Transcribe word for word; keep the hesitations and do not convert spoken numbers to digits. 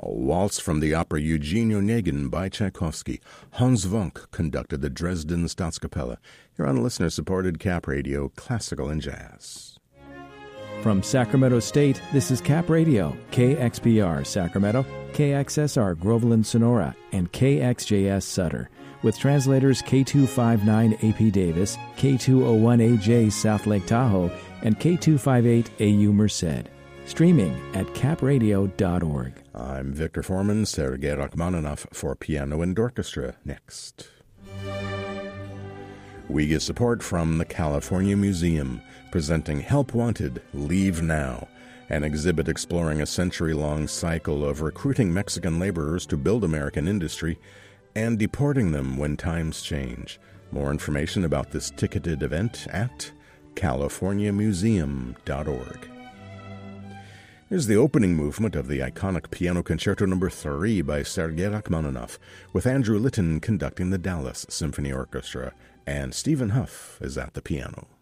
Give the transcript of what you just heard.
A waltz from the opera Eugene Onegin by Tchaikovsky. Hans Wunck conducted the Dresden Staatskapelle. Here on listener-supported Cap Radio, Classical and Jazz. From Sacramento State, this is Cap Radio, K X P R Sacramento, K X S R Groveland Sonora, and K X J S Sutter, with translators K two fifty-nine A P Davis, K two oh one A J South Lake Tahoe, and K two fifty-eight A U Merced. Streaming at cap radio dot org. I'm Victor Foreman, Sergei Rachmaninoff for piano and orchestra. Next. We get support from the California Museum, presenting Help Wanted, Leave Now, an exhibit exploring a century-long cycle of recruiting Mexican laborers to build American industry and deporting them when times change. More information about this ticketed event at california museum dot org. Here's the opening movement of the iconic Piano Concerto Number three by Sergei Rachmaninoff, with Andrew Litton conducting the Dallas Symphony Orchestra, and Stephen Huff is at the piano.